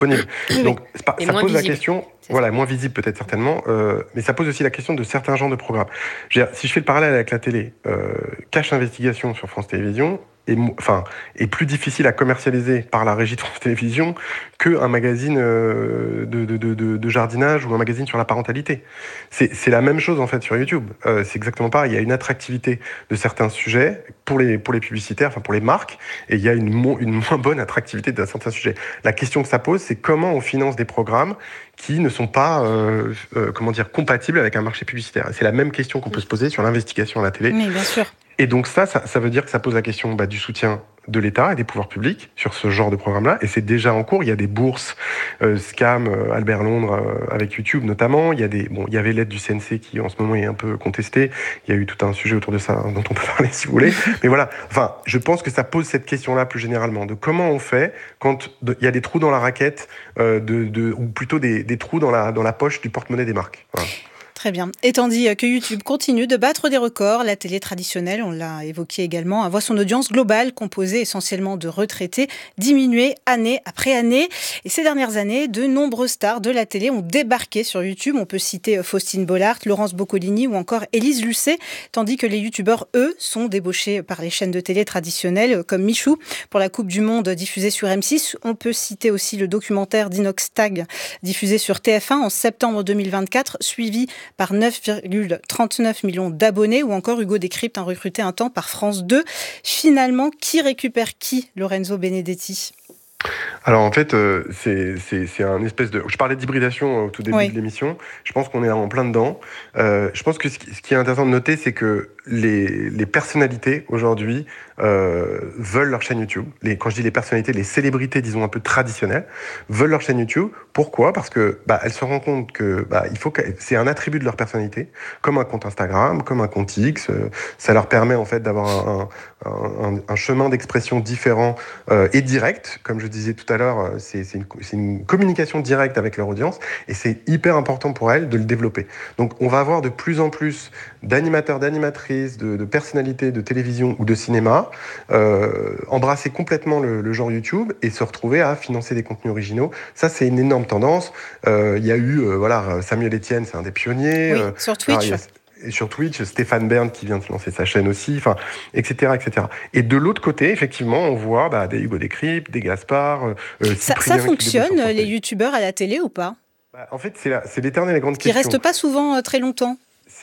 disponible. Oui. Donc Et ça moins pose la visible. question, voilà, moins visible peut-être certainement, mais ça pose aussi la question de certains genres de programmes. Je veux dire, si je fais le parallèle avec la télé, Cache Investigation sur France Télévisions est plus difficile à commercialiser par la régie de France Télévisions qu'un magazine de jardinage ou un magazine sur la parentalité. C'est la même chose en fait sur YouTube. C'est exactement pareil. Il y a une attractivité de certains sujets pour les publicitaires, enfin pour les marques, et il y a une moins bonne attractivité de certains sujets. La question que ça pose, c'est comment on finance des programmes qui ne sont pas compatibles avec un marché publicitaire. Et c'est la même question qu'on peut se poser sur l'investigation à la télé. Oui, bien sûr. Et donc ça veut dire que ça pose la question du soutien de l'État et des pouvoirs publics sur ce genre de programme-là. Et c'est déjà en cours. Il y a des bourses, Scam, Albert Londres, avec YouTube notamment. Il y avait l'aide du CNC qui en ce moment est un peu contestée. Il y a eu tout un sujet autour de ça dont on peut parler si vous voulez. Mais voilà, je pense que ça pose cette question-là plus généralement, de comment on fait quand il y a des trous dans la raquette, ou plutôt des trous dans la poche du porte-monnaie des marques. Voilà. Très bien. Étant dit que YouTube continue de battre des records, la télé traditionnelle, on l'a évoqué également, voit son audience globale, composée essentiellement de retraités, diminuer année après année. Et ces dernières années, de nombreuses stars de la télé ont débarqué sur YouTube. On peut citer Faustine Bollard, Laurence Boccolini ou encore Élise Lucet, tandis que les youtubeurs, eux, sont débauchés par les chaînes de télé traditionnelles, comme Michou pour la Coupe du Monde diffusée sur M6. On peut citer aussi le documentaire d'Inox Tag, diffusé sur TF1 en septembre 2024, suivi par 9,39 millions d'abonnés, ou encore Hugo Décrypte, recruté un temps par France 2. Finalement, qui récupère qui, Lorenzo Benedetti ? Alors en fait, c'est un espèce de... Je parlais d'hybridation au tout début de l'émission. Je pense qu'on est en plein dedans. Je pense que ce qui est intéressant de noter, c'est que les personnalités aujourd'hui veulent leur chaîne YouTube. Quand je dis les personnalités, les célébrités, disons un peu traditionnelles, veulent leur chaîne YouTube. Pourquoi ? Parce que elles se rendent compte que c'est un attribut de leur personnalité, comme un compte Instagram, comme un compte X. Ça leur permet en fait d'avoir un chemin d'expression différent et direct. Comme je disais tout à l'heure, c'est une communication directe avec leur audience, et c'est hyper important pour elles de le développer. Donc on va avoir de plus en plus d'animateurs, d'animatrices, de personnalités de télévision ou de cinéma embrasser complètement le genre YouTube et se retrouver à financer des contenus originaux. Ça, c'est une énorme tendance. Il y a eu Samuel Etienne, c'est un des pionniers. Oui, sur Twitch. Et sur Twitch, Stéphane Bern qui vient de lancer sa chaîne aussi, etc., etc. Et de l'autre côté, effectivement, on voit des Hugo Décrypte, des Gaspard, ça fonctionne, les youtubeurs à la télé ou pas ? En fait, c'est l'éternelle et grande question. Qui restent pas souvent très longtemps.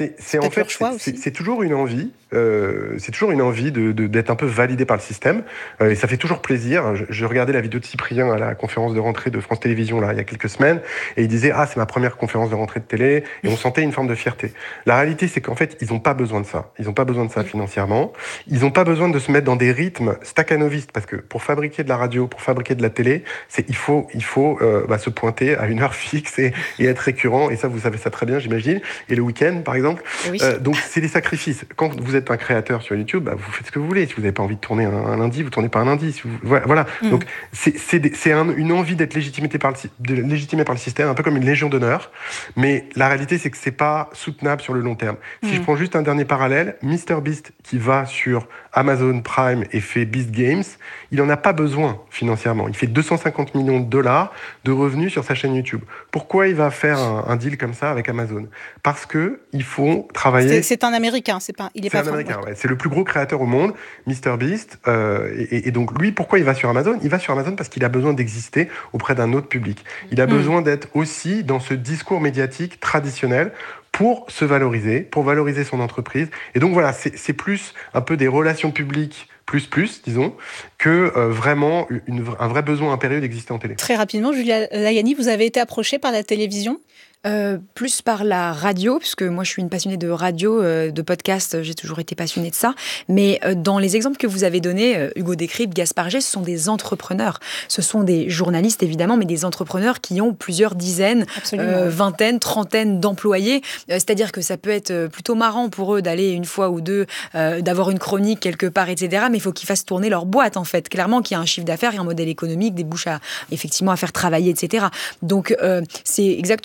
C'est toujours une envie. C'est toujours une envie d'être un peu validé par le système. Et ça fait toujours plaisir. Je regardais la vidéo de Cyprien à la conférence de rentrée de France Télévisions là, il y a quelques semaines, et il disait « Ah, c'est ma première conférence de rentrée de télé », et on sentait une forme de fierté. La réalité, c'est qu'en fait, ils n'ont pas besoin de ça. Ils n'ont pas besoin de ça financièrement. Ils n'ont pas besoin de se mettre dans des rythmes staccanovistes, parce que pour fabriquer de la radio, pour fabriquer de la télé, il faut se pointer à une heure fixe et être récurrent. Et ça, vous savez ça très bien, j'imagine. Et le week-end, par exemple. Oui. Donc, c'est des sacrifices. Quand vous êtes un créateur sur YouTube, vous faites ce que vous voulez. Si vous n'avez pas envie de tourner un lundi, vous ne tournez pas un lundi. Voilà. Donc, c'est une envie d'être légitimé par le système, un peu comme une légion d'honneur. Mais la réalité, c'est que ce n'est pas soutenable sur le long terme. Si je prends juste un dernier parallèle, MrBeast qui va sur Amazon Prime et fait Beast Games, il n'en a pas besoin financièrement. Il fait 250 millions de dollars de revenus sur sa chaîne YouTube. Pourquoi il va faire un deal comme ça avec Amazon ? Parce qu'il faut travailler... C'est un Américain, il est pas un Américain, ouais. C'est le plus gros créateur au monde, MrBeast. Et donc lui, pourquoi il va sur Amazon ? Il va sur Amazon parce qu'il a besoin d'exister auprès d'un autre public. Il a besoin d'être aussi dans ce discours médiatique traditionnel pour se valoriser, pour valoriser son entreprise. Et donc voilà, c'est plus un peu des relations publiques plus, disons, que vraiment un vrai besoin impérieux d'exister en télé. Très rapidement, Julia Layani, vous avez été approchée par la télévision ? Plus par la radio, puisque moi je suis une passionnée de radio, de podcast, j'ai toujours été passionnée de ça. Mais dans les exemples que vous avez donnés, Hugo Décrypte, Gaspard G, ce sont des entrepreneurs. Ce sont des journalistes évidemment, mais des entrepreneurs qui ont plusieurs dizaines, vingtaines, trentaines d'employés. C'est-à-dire que ça peut être plutôt marrant pour eux d'aller une fois ou deux, d'avoir une chronique quelque part, etc. Mais il faut qu'ils fassent tourner leur boîte en fait. Clairement, qu'il y a un chiffre d'affaires et un modèle économique, des bouches effectivement à faire travailler, etc. Donc c'est exactement, je suis d'accord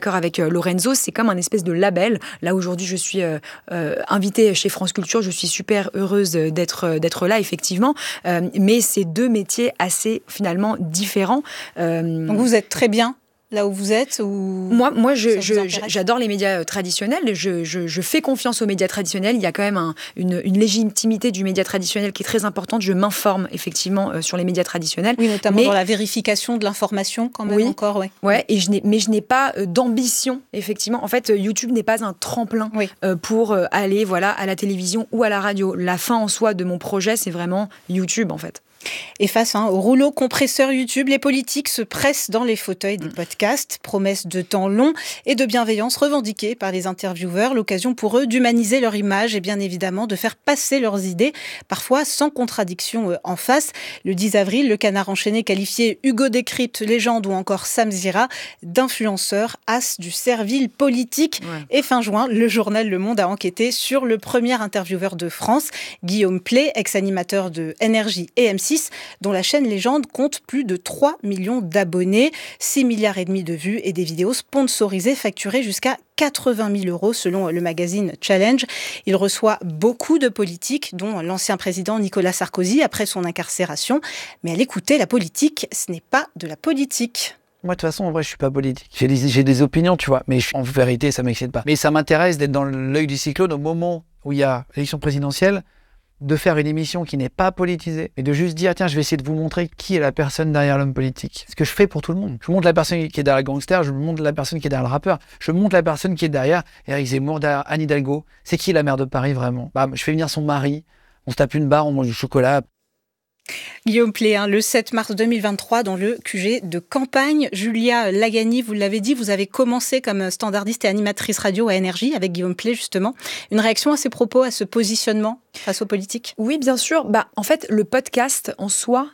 d'accord avec Lorenzo, c'est comme un espèce de label. Là, aujourd'hui, je suis invitée chez France Culture. Je suis super heureuse d'être là, effectivement. Mais c'est deux métiers assez, finalement, différents. Donc, vous êtes très bien là où vous êtes ou... Moi j'adore les médias traditionnels. Je fais confiance aux médias traditionnels. Il y a quand même une légitimité du média traditionnel qui est très importante. Je m'informe effectivement sur les médias traditionnels. Oui, notamment dans la vérification de l'information quand même encore. Oui. Ouais, mais je n'ai pas d'ambition, effectivement. En fait, YouTube n'est pas un tremplin pour aller à la télévision ou à la radio. La fin en soi de mon projet, c'est vraiment YouTube, en fait. Et face au rouleau compresseur YouTube, les politiques se pressent dans les fauteuils des podcasts. Promesses de temps long et de bienveillance revendiquées par les intervieweurs. L'occasion pour eux d'humaniser leur image et bien évidemment de faire passer leurs idées, parfois sans contradiction en face. Le 10 avril, le Canard enchaîné qualifiait Hugo Décrypte, légende ou encore Sam Zira d'influenceurs, as du servile politique. Ouais. Et fin juin, le journal Le Monde a enquêté sur le premier intervieweur de France, Guillaume Pley, ex-animateur de Énergie et M6, dont la chaîne Légende compte plus de 3 millions d'abonnés, 6,5 milliards de vues et des vidéos sponsorisées facturées jusqu'à 80 000 € selon le magazine Challenge. Il reçoit beaucoup de politiques, dont l'ancien président Nicolas Sarkozy après son incarcération. Mais à l'écouter, la politique, ce n'est pas de la politique. Moi, de toute façon, en vrai, je suis pas politique. J'ai des opinions, tu vois, mais en vérité, ça m'excite pas. Mais ça m'intéresse d'être dans l'œil du cyclone au moment où il y a l'élection présidentielle, de faire une émission qui n'est pas politisée, mais de juste dire, tiens, je vais essayer de vous montrer qui est la personne derrière l'homme politique. C'est ce que je fais pour tout le monde. Je montre la personne qui est derrière le gangster, je montre la personne qui est derrière le rappeur, je montre la personne qui est derrière Éric Zemmour, derrière Anne Hidalgo. C'est qui la maire de Paris, vraiment ? Je fais venir son mari, on se tape une barre, on mange du chocolat. Guillaume Pley, le 7 mars 2023, dans le QG de campagne. Julia Lagani, vous l'avez dit, vous avez commencé comme standardiste et animatrice radio à Énergie avec Guillaume Pley, justement. Une réaction à ces propos, à ce positionnement face aux politiques ? Oui, bien sûr. En fait, le podcast en soi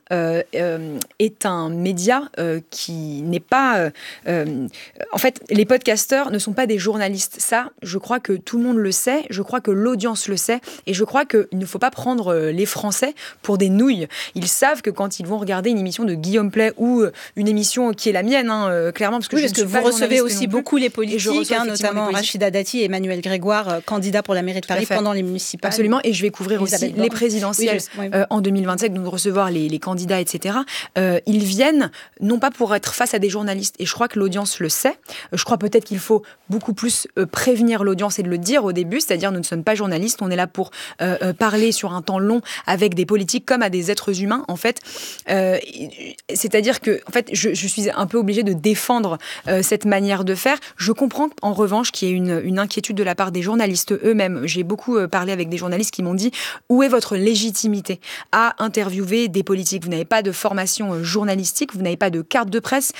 est un média qui n'est pas... en fait, les podcasteurs ne sont pas des journalistes. Ça, je crois que tout le monde le sait. Je crois que l'audience le sait. Et je crois qu'il ne faut pas prendre les Français pour des nouilles. Ils savent que quand ils vont regarder une émission de Guillaume Pley ou une émission qui est la mienne, clairement, parce que, vous recevez aussi beaucoup les politiques, notamment Rachida Dati et Emmanuel Grégoire, candidats pour la mairie de Paris pendant les municipales. Absolument, et je vais couvrir aussi les présidentielles en 2027, donc recevoir les candidats, etc. Ils viennent non pas pour être face à des journalistes, et je crois que l'audience le sait. Je crois peut-être qu'il faut beaucoup plus prévenir l'audience et de le dire au début, c'est-à-dire nous ne sommes pas journalistes, on est là pour parler sur un temps long avec des politiques comme à des êtres humains, en fait. C'est-à-dire que, en fait, je suis un peu obligée de défendre cette manière de faire. Je comprends, en revanche, qu'il y ait une inquiétude de la part des journalistes eux-mêmes. J'ai beaucoup parlé avec des journalistes qui m'ont dit « Où est votre légitimité à interviewer des politiques ? Vous n'avez pas de formation journalistique, vous n'avez pas de carte de presse.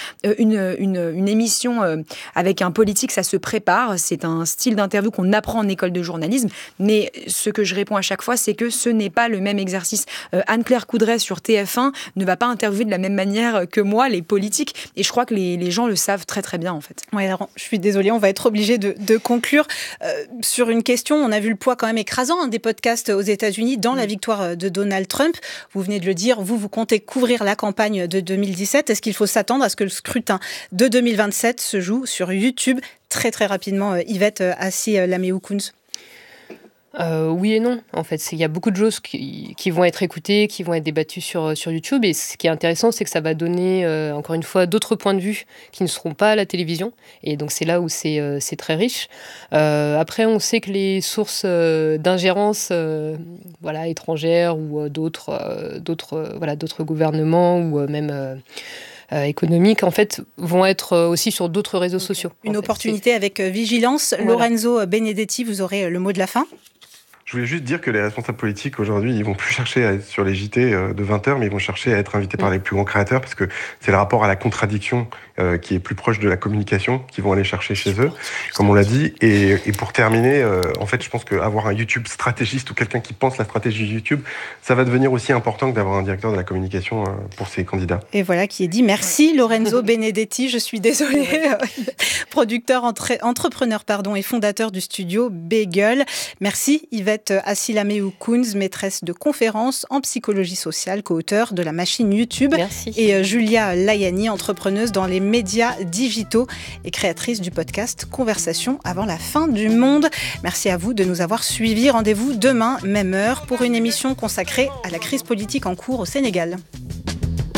Une émission avec un politique, ça se prépare. C'est un style d'interview qu'on apprend en école de journalisme. Mais ce que je réponds à chaque fois, c'est que ce n'est pas le même exercice. Anne-Claire Coudray sur TF1 ne va pas interviewer de la même manière que moi les politiques. Et je crois que les gens le savent très très bien, en fait. Oui, alors, je suis désolée, on va être obligé de conclure sur une question. On a vu le poids quand même écrasant des podcasts aux États-Unis dans la victoire de Donald Trump. Vous venez de le dire, vous comptez couvrir la campagne de 2017. Est-ce qu'il faut s'attendre à ce que le scrutin de 2027 se joue sur YouTube ? Très très rapidement, Yvette Assi-Laméoukounz. Oui et non, en fait. Il y a beaucoup de choses qui vont être écoutées, qui vont être débattues sur YouTube. Et ce qui est intéressant, c'est que ça va donner, encore une fois, d'autres points de vue qui ne seront pas à la télévision. Et donc, c'est là où c'est très riche. Après, on sait que les sources d'ingérence étrangères ou d'autres gouvernements ou même... économiques, en fait, vont être aussi sur d'autres réseaux sociaux. Une opportunité avec vigilance. Voilà. Lorenzo Benedetti, vous aurez le mot de la fin. Je voulais juste dire que les responsables politiques, aujourd'hui, ils vont plus chercher à être sur les JT de 20h, mais ils vont chercher à être invités par les plus grands créateurs, parce que c'est le rapport à la contradiction qui est plus proche de la communication qu'ils vont aller chercher chez eux, comme on l'a dit. Et pour terminer, en fait, je pense qu'avoir un YouTube stratégiste ou quelqu'un qui pense la stratégie YouTube, ça va devenir aussi important que d'avoir un directeur de la communication pour ces candidats. Et voilà qui est dit. Merci Lorenzo Benedetti, je suis désolée, producteur, entrepreneur et fondateur du studio Bagel. Merci Yvette souhaite Asilameou Kounz, maîtresse de conférences en psychologie sociale, co-auteure de la machine YouTube. Merci. Et Julia Layani, entrepreneuse dans les médias digitaux et créatrice du podcast Conversation avant la fin du monde. Merci à vous de nous avoir suivis. Rendez-vous demain, même heure, pour une émission consacrée à la crise politique en cours au Sénégal.